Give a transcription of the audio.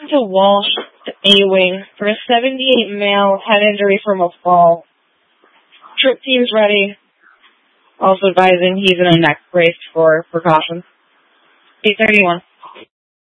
to Walsh, A-Wing, for a 78 male head injury from a fall. Trip team's ready. Also advising he's in a neck brace for precautions. 831.